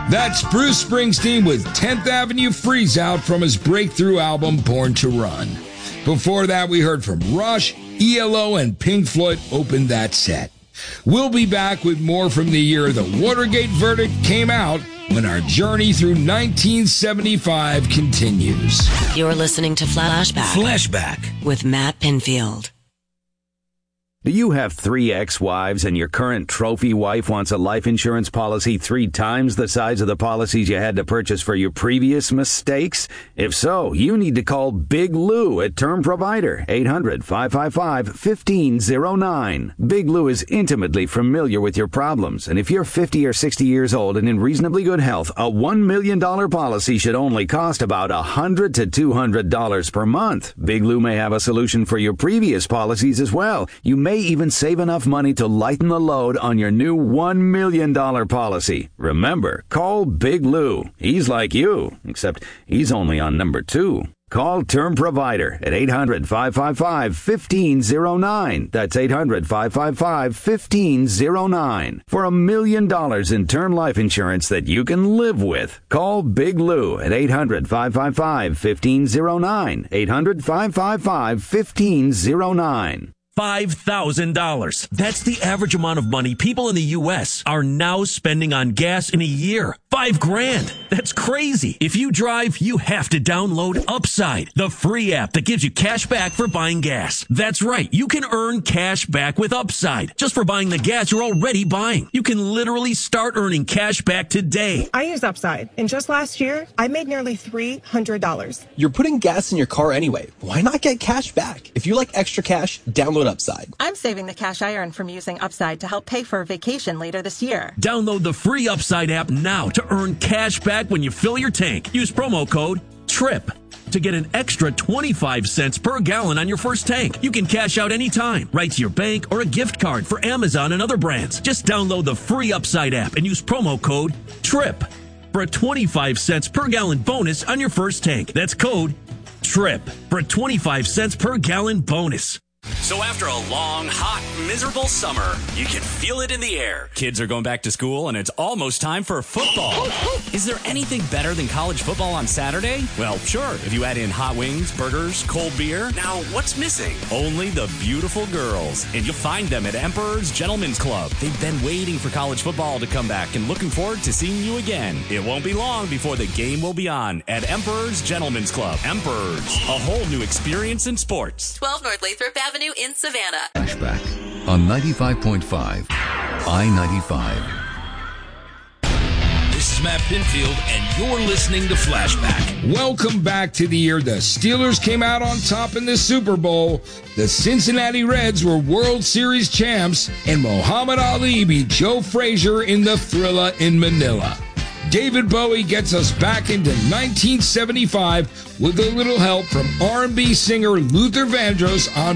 That's Bruce Springsteen with 10th Avenue Freeze Out from his breakthrough album Born to Run. Before that, we heard from Rush, ELO, and Pink Floyd opened that set. We'll be back with more from the year the Watergate verdict came out when our journey through 1975 continues. You're listening to Flashback. Flashback With Matt Pinfield. Do you have 3 ex-wives and your current trophy wife wants a life insurance policy 3 times the size of the policies you had to purchase for your previous mistakes? If so, you need to call Big Lou at Term Provider, 800-555-1509. Big Lou is intimately familiar with your problems, and if you're 50 or 60 years old and in reasonably good health, a $1 million policy should only cost about $100 to $200 per month. Big Lou may have a solution for your previous policies as well. You may even save enough money to lighten the load on your new $1 million policy. Remember, call Big Lou. He's like you, except he's only on number 2. Call Term Provider at 800-555-1509. That's 800-555-1509. For $1 million in term life insurance that you can live with. Call Big Lou at 800-555-1509. 800-555-1509. $5,000. That's the average amount of money people in the U.S. are now spending on gas in a year. $5,000. That's crazy. If you drive, you have to download Upside, the free app that gives you cash back for buying gas. That's right. You can earn cash back with Upside just for buying the gas you're already buying. You can literally start earning cash back today. I use Upside, and just last year, I made nearly $300. You're putting gas in your car anyway. Why not get cash back? If you like extra cash, download Upside. I'm saving the cash I earn from using Upside to help pay for a vacation later this year. Download the free Upside app now to earn cash back when you fill your tank. Use promo code TRIP to get an extra 25 cents per gallon on your first tank. You can cash out anytime, right to your bank or a gift card for Amazon and other brands. Just download the free Upside app and use promo code TRIP for a 25 cents per gallon bonus on your first tank. That's code TRIP for a 25 cents per gallon bonus. So after a long, hot, miserable summer, you can feel it in the air. Kids are going back to school, and it's almost time for football. Is there anything better than college football on Saturday? Well, sure, if you add in hot wings, burgers, cold beer. Now, what's missing? Only the beautiful girls. And you'll find them at Emperor's Gentlemen's Club. They've been waiting for college football to come back and looking forward to seeing you again. It won't be long before the game will be on at Emperor's Gentlemen's Club. Emperor's, a whole new experience in sports. 12 North Lathrop Avenue in Savannah. Flashback on 95.5 I-95. This is Matt Pinfield, and you're listening to Flashback. Welcome back to the year the Steelers came out on top in the Super Bowl, the Cincinnati Reds were World Series champs, and Muhammad Ali beat Joe Frazier in the Thrilla in Manila. David Bowie gets us back into 1975 with a little help from R&B singer Luther Vandross on